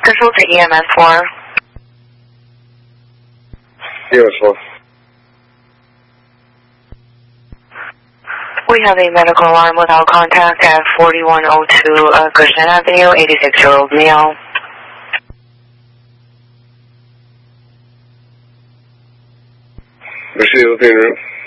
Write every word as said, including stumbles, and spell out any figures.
This was the E M S for. Yes, sir. We have a medical alarm without contact at forty-one oh two uh, Cushman Avenue, eighty-six-year-old male. Receive the